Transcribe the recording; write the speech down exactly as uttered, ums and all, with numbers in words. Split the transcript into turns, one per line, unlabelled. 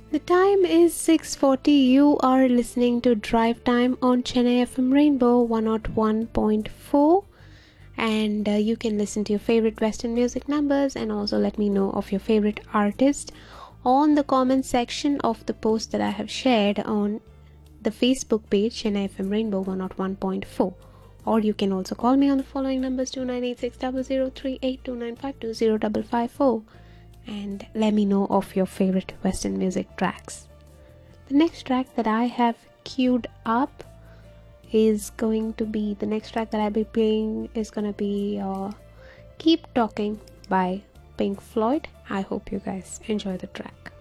The time is six forty. You are listening to Drive Time on Chennai F M Rainbow one oh one point four. And uh, you can listen to your favorite Western music numbers and also let me know of your favorite artist on the comment section of the post that I have shared on the Facebook page Chennai F M Rainbow one oh one point four. Or you can also call me on the following numbers two nine eight six zero zero three eight two nine five two zero five five four and let me know of your favorite Western music tracks. The next track that I have queued up is going to be, the next track that I'll be playing is going to be uh, Keep Talking by Pink Floyd. I hope you guys enjoy the track.